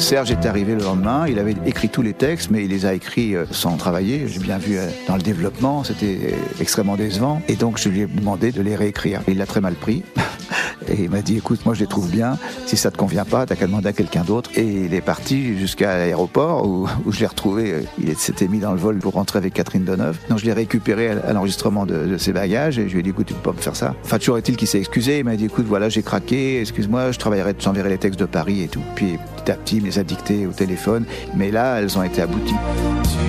Serge est arrivé le lendemain, il avait écrit tous les textes, mais il les a écrits sans travailler. J'ai bien vu dans le développement, c'était extrêmement décevant. Et donc je lui ai demandé de les réécrire. Il l'a très mal pris. Et il m'a dit, écoute, moi je les trouve bien, si ça te convient pas, t'as qu'à demander à quelqu'un d'autre. Et il est parti jusqu'à l'aéroport où je l'ai retrouvé, il s'était mis dans le vol pour rentrer avec Catherine Deneuve. Donc je l'ai récupéré à l'enregistrement de ses bagages et je lui ai dit, écoute, tu peux pas me faire ça. Enfin, toujours est-il qu'il s'est excusé, il m'a dit, écoute, voilà, j'ai craqué, excuse-moi, j'enverrai les textes de Paris et tout. Puis petit à petit, il me les a dictés au téléphone, mais là, elles ont été abouties.